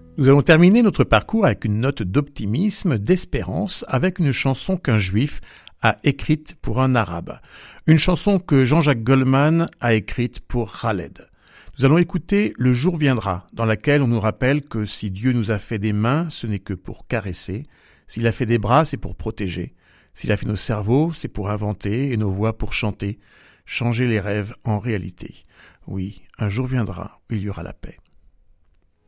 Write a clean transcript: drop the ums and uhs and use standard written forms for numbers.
Nous allons terminer notre parcours avec une note d'optimisme, d'espérance, avec une chanson qu'un juif a écrite pour un arabe. Une chanson que Jean-Jacques Goldman a écrite pour Khaled. Nous allons écouter Le jour viendra, dans laquelle on nous rappelle que si Dieu nous a fait des mains, ce n'est que pour caresser. S'il a fait des bras, c'est pour protéger. S'il a fait nos cerveaux, c'est pour inventer et nos voix pour chanter. Changer les rêves en réalité. Oui, un jour viendra où il y aura la paix.